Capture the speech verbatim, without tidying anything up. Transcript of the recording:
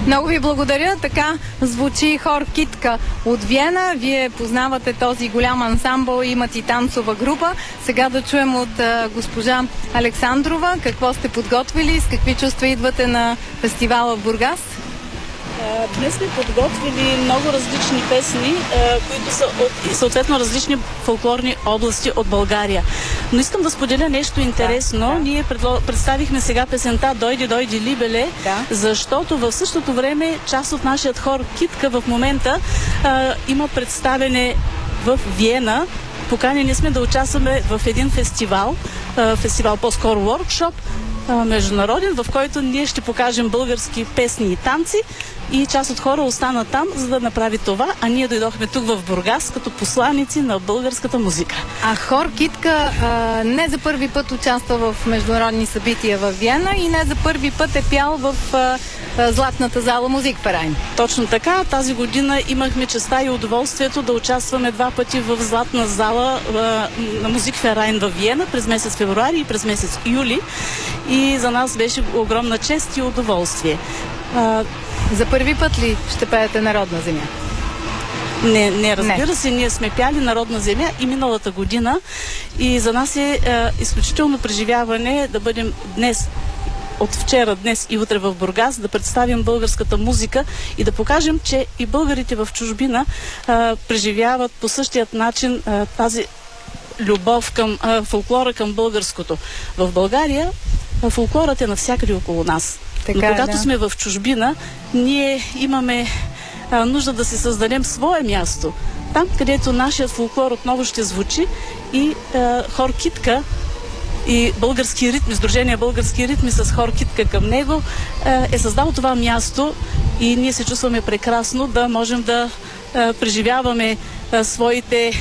Много ви благодаря. Така звучи хор Китка от Виена. Вие познавате този голям ансамбъл, имат и танцова група. Сега да чуем от а, госпожа Александрова какво сте подготвили, с какви чувства идвате на фестивала в Бургас. Днес сме подготвили много различни песни, които са от съответно различни фолклорни области от България. Но искам да споделя нещо интересно. Да, да. Ние представихме сега песента "Дойди, дойди, Либеле", да. Защото в същото време част от нашия хор Китка в момента а, има представене в Виена. Поканени сме да участваме в един фестивал, а, фестивал по-скоро воркшоп, международен, в който ние ще покажем български песни и танци, и част от хора остана там, за да направи това, а ние дойдохме тук в Бургас като посланици на българската музика. А хор Китка а, не за първи път участва в международни събития в Виена и не за първи път е пял в а, а, Златната зала Музикверайн. Точно така. Тази година имахме честа и удоволствието да участваме два пъти в Златна зала а, на Музикверайн в Виена през месец февруари и през месец юли. И за нас беше огромна чест и удоволствие. А, За първи път ли ще пеете "Народна земя"? Не, не, разбира не. се, ние сме пяли "Народна земя" и миналата година, и за нас е, е изключително преживяване да бъдем днес, от вчера, днес и утре в Бургас, да представим българската музика и да покажем, че и българите в чужбина е, преживяват по същият начин е, тази любов към е, фолклора, към българското. В България е, фолклорът е навсякъде около нас. Така, но когато да. сме в чужбина, ние имаме а, нужда да си създадем свое място. Там, където нашият фолклор отново ще звучи, и а, хор Китка и български ритми, Сдружение Български ритми с хор Китка към него а, е създал това място, и ние се чувстваме прекрасно да можем да а, преживяваме а, своите